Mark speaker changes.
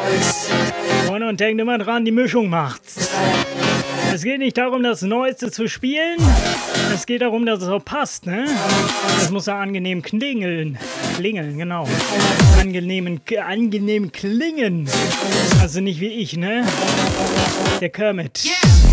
Speaker 1: Und denkt immer dran, die Mischung macht's. Es geht nicht darum, das Neueste zu spielen. Es geht darum, dass es auch passt, ne? Das muss ja angenehm klingeln. Klingeln, genau. Angenehm klingen. Also nicht wie ich, ne? Der Kermit. Yeah.